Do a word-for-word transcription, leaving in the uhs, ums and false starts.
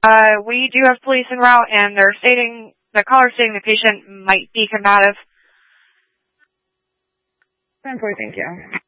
Uh, we do have police en route, and they're stating, the caller stating the patient might be combative. ten four, thank you.